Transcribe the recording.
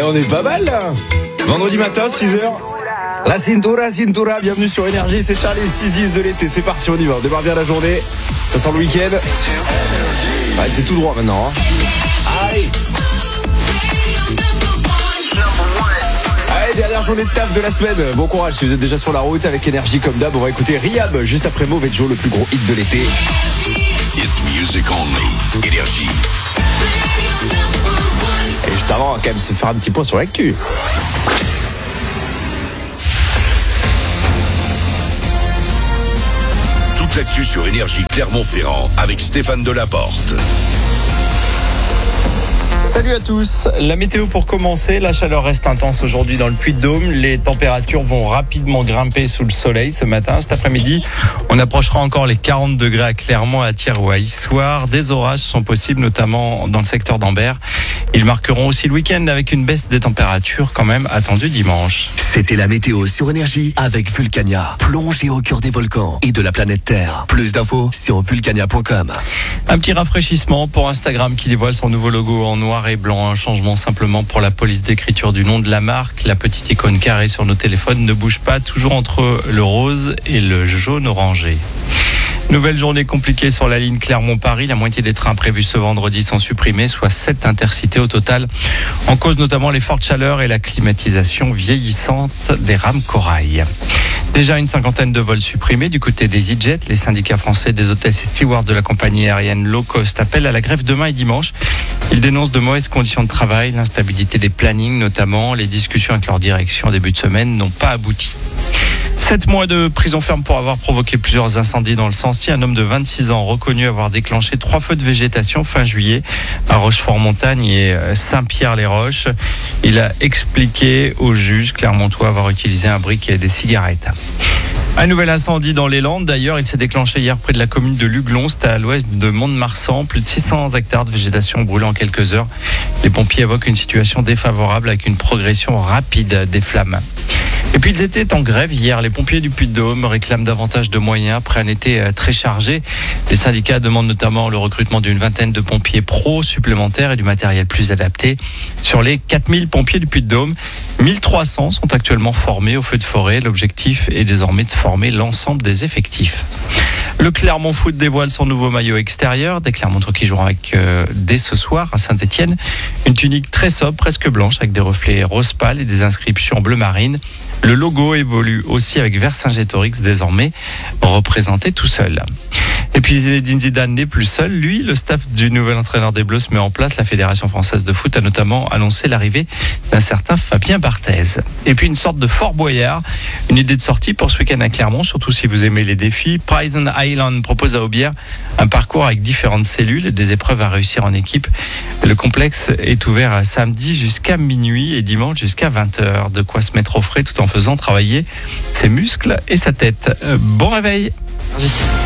on est pas mal là. Vendredi matin, 6h. La cintura, bienvenue sur Énergie, c'est Charlie, 6-10 de l'été, c'est parti, on y va, on démarre bien la journée, ça sent le week-end. Ouais, c'est tout droit maintenant. Allez, dernière journée de taf de la semaine, bon courage si vous êtes déjà sur la route avec Énergie comme d'hab, on va écouter Rihab juste après Mauvais Joe, le plus gros hit de l'été. It's music only, Énergie. Et juste avant, on va quand même se faire un petit point sur l'actu. Toute l'actu sur Énergie Clermont-Ferrand avec Stéphane Delaporte. Salut à tous, la météo pour commencer, la chaleur reste intense aujourd'hui dans le Puy-de-Dôme, les températures vont rapidement grimper sous le soleil ce matin, cet après-midi on approchera encore les 40 degrés à Clermont, à Thiers ou à Issoire, des orages sont possibles notamment dans le secteur d'Ambert, ils marqueront aussi le week-end avec une baisse des températures quand même attendue dimanche. C'était la météo sur Énergie avec Vulcania, plongée au cœur des volcans et de la planète Terre. Plus d'infos sur vulcania.com. Un petit rafraîchissement pour Instagram qui dévoile son nouveau logo en noir et blanc, un changement simplement pour la police d'écriture du nom de la marque. La petite icône carrée sur nos téléphones ne bouge pas, toujours entre le rose et le jaune orangé. Nouvelle journée compliquée sur la ligne Clermont-Paris. La moitié des trains prévus ce vendredi sont supprimés, soit 7 intercités au total. En cause notamment les fortes chaleurs et la climatisation vieillissante des rames corail. Déjà une cinquantaine de vols supprimés du côté des EasyJet. Les syndicats français des hôtesses et stewards de la compagnie aérienne low cost appellent à la grève demain et dimanche. Ils dénoncent de mauvaises conditions de travail, l'instabilité des plannings notamment. Les discussions avec leur direction en début de semaine n'ont pas abouti. 7 mois de prison ferme pour avoir provoqué plusieurs incendies dans le Sancy. Un homme de 26 ans reconnu avoir déclenché 3 feux de végétation fin juillet à Rochefort-Montagne et Saint-Pierre-les-Roches. Il a expliqué au juge clermontois avoir utilisé un briquet et des cigarettes. Un nouvel incendie dans les Landes. D'ailleurs, il s'est déclenché hier près de la commune de Luglon, c'est à l'ouest de Mont-de-Marsan. Plus de 600 hectares de végétation brûlés en quelques heures. Les pompiers évoquent une situation défavorable avec une progression rapide des flammes. Et puis ils étaient en grève hier. Les pompiers du Puy-de-Dôme réclament davantage de moyens après un été très chargé. Les syndicats demandent notamment le recrutement d'une vingtaine de pompiers pros supplémentaires et du matériel plus adapté. Sur les 4000 pompiers du Puy-de-Dôme, 1300 sont actuellement formés au feu de forêt. L'objectif est désormais de former l'ensemble des effectifs. Le Clermont Foot dévoile son nouveau maillot extérieur. Des Clermontois qui joueront dès ce soir à Saint-Etienne. Une tunique très sobre, presque blanche, avec des reflets rose pâle et des inscriptions bleu marine. Le logo évolue aussi avec Vercingétorix désormais représenté tout seul. Et puis Zinedine Zidane n'est plus seul. Lui, le staff du nouvel entraîneur des Bleus se met en place. La Fédération française de foot a notamment annoncé l'arrivée d'un certain Fabien Barthez. Et puis une sorte de Fort Boyard. Une idée de sortie pour ce week-end à Clermont, surtout si vous aimez les défis. Prison Island propose à Aubière un parcours avec différentes cellules et des épreuves à réussir en équipe. Le complexe est ouvert samedi jusqu'à minuit et dimanche jusqu'à 20h. De quoi se mettre au frais tout en faisant travailler ses muscles et sa tête. Bon réveil.